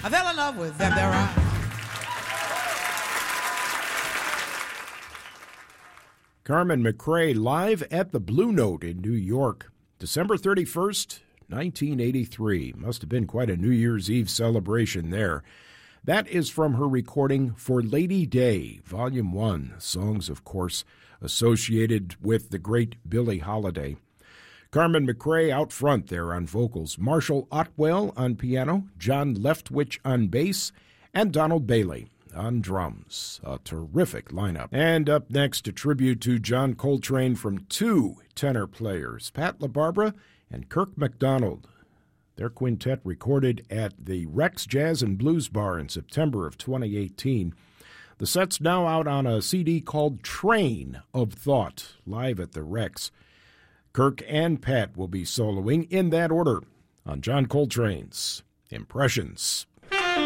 I fell in love with them, their eyes. Carmen McRae live at the Blue Note in New York, December 31st, 1983. Must have been quite a New Year's Eve celebration there. That is from her recording For Lady Day, Volume 1. Songs, of course, associated with the great Billie Holiday. Carmen McRae out front there on vocals. Marshall Otwell on piano, John Leftwich on bass, and Donald Bailey on drums. A terrific lineup. And up next, a tribute to John Coltrane from two tenor players, Pat LaBarbera and Kirk MacDonald. Their quintet recorded at the Rex Jazz and Blues Bar in September of 2018. The set's now out on a CD called Train of Thought, live at the Rex. Kirk and Pat will be soloing in that order on John Coltrane's Impressions